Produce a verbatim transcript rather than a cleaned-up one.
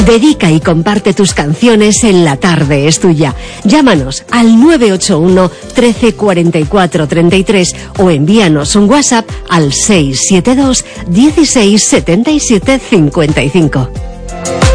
Dedica y comparte tus canciones en La Tarde es Tuya. Llámanos al nueve ocho uno, trece, cuarenta y cuatro, treinta y tres o envíanos un WhatsApp al seis siete dos, dieciséis, setenta y siete, cincuenta y cinco.